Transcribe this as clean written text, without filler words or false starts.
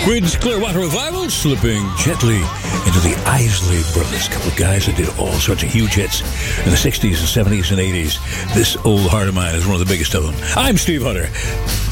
Creedence Clearwater Revival slipping gently into the Isley Brothers, a couple of guys that did all sorts of huge hits in the 60s and 70s and 80s. This Old Heart of Mine is one of the biggest of them. I'm Steve Hunter.